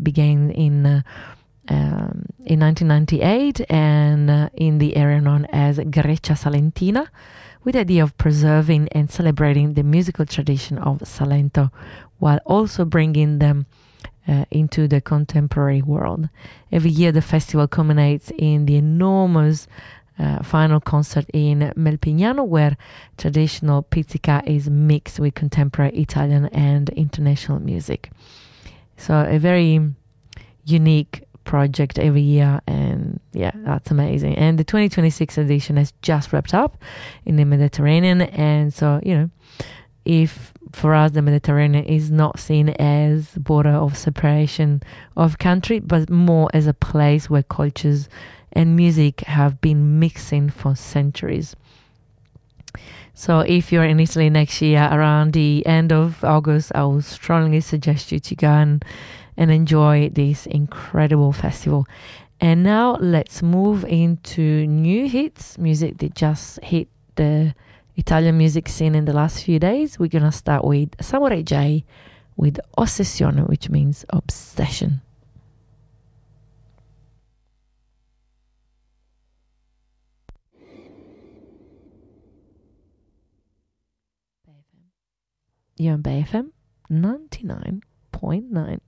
began in 1998 and in the area known as Grecia Salentina, with the idea of preserving and celebrating the musical tradition of Salento while also bringing them into the contemporary world. Every year the festival culminates in the enormous final concert in Melpignano, where traditional pizzica is mixed with contemporary Italian and international music. So a very unique project every year, and yeah, that's amazing. And the 2026 edition has just wrapped up in the Mediterranean, and so, you know, if for us the Mediterranean is not seen as border of separation of country, but more as a place where cultures and music have been mixing for centuries. So if you're in Italy next year around the end of August, I would strongly suggest you to go and enjoy this incredible festival. And now let's move into new hits, music that just hit the Italian music scene in the last few days. We're going to start with Samurai J with Ossessione, which means obsession. You're on BFM 99.9.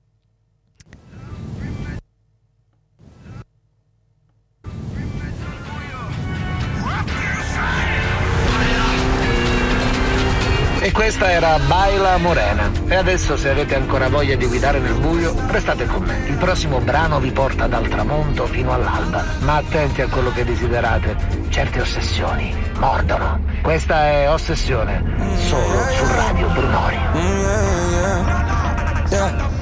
E questa era Baila Morena. E adesso, se avete ancora voglia di guidare nel buio, restate con me. Il prossimo brano vi porta dal tramonto fino all'alba. Ma attenti a quello che desiderate. Certe ossessioni mordono. Questa è Ossessione, solo su Radio Brunori. Yeah.